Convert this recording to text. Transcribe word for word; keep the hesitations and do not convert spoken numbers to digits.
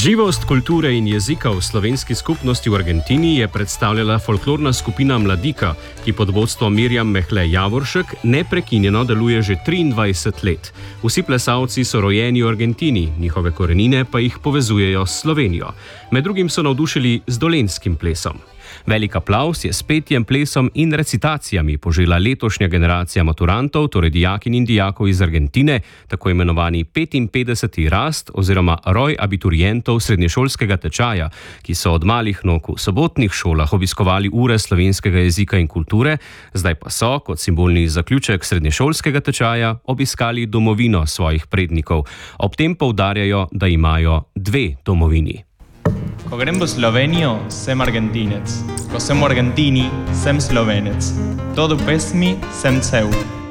Živost kulture in jezika v slovenski skupnosti v Argentini je predstavljala folklorna skupina Mladika, ki pod vodstvom Mirjam Mehle Javoršek neprekinjeno deluje že triindvajset let. Vsi plesalci so rojeni v Argentini, njihove korenine pa jih povezujejo s Slovenijo. Med drugim so navdušili z dolenjskim plesom. Velik aplavz je s petjem, plesom in recitacijami požela letošnja generacija maturantov, torej dijakinj in dijakov iz Argentine, tako imenovani petinpetdeseti rast oziroma roj abiturientov srednješolskega tečaja, ki so od malih nog v sobotnih šolah obiskovali ure slovenskega jezika in kulture, zdaj pa so, kot simbolni zaključek srednješolskega tečaja, obiskali domovino svojih prednikov. Ob tem poudarjajo, da imajo dve domovini. Ko grem v Slovenijo, sem Argentinec. Ko sem v Argentini, sem Slovenec. Todo v pesmi sem cel.